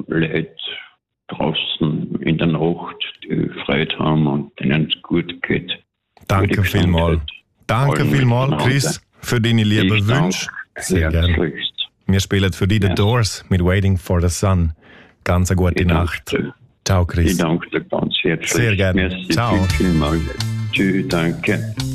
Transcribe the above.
Leute draußen in der Nacht, die Freude haben und denen es gut geht. Danke vielmals. Danke vielmals, Chris, für deine lieben Wünsche. Sehr gerne. Wir spielen für dich The Doors mit Waiting for the Sun. Ganz eine gute Nacht. Ciao, Chris. Ich danke dir ganz herzlich. Sehr gerne. Merci. Ciao. Vielmals. Tschüss, danke.